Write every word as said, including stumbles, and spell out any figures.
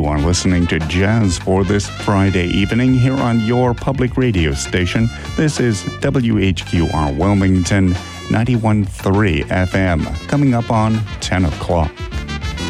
You are listening to Jazz for this Friday evening here on your public radio station. This is W H Q R Wilmington, ninety-one point three F M, coming up on ten o'clock.